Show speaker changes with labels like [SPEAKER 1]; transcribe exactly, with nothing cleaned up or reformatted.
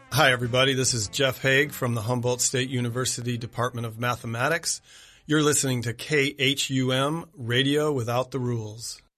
[SPEAKER 1] Hi, everybody. This is Jeff Haig from the Humboldt State University Department of Mathematics. You're listening to K H U M, Radio Without the Rules.